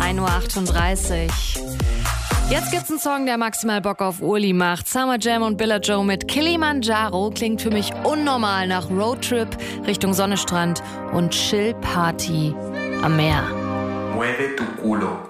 1:38 Uhr. Jetzt gibt's einen Song, der maximal Bock auf Urli macht. Summer Jam und Billa Joe mit Kilimanjaro klingt für mich unnormal nach Roadtrip Richtung Sonnestrand und Chill-Party am Meer. Mueve tu culo.